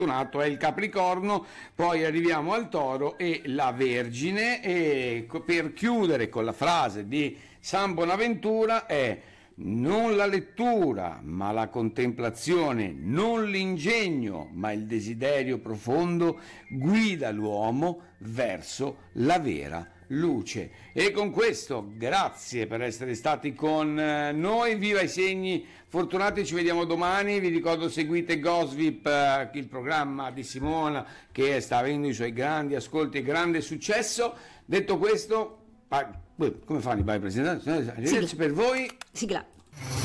è il Capricorno, poi arriviamo al Toro e la Vergine, e per chiudere con la frase di San Bonaventura è: non la lettura, ma la contemplazione, non l'ingegno, ma il desiderio profondo guida l'uomo verso la vera luce. E con questo grazie per essere stati con noi, viva i segni fortunati, ci vediamo domani. Vi ricordo, seguite Gosvip, il programma di Simona che sta avendo i suoi grandi ascolti e grande successo. Detto questo, come fanno i vari presidenti? Arrivederci per voi. Sigla.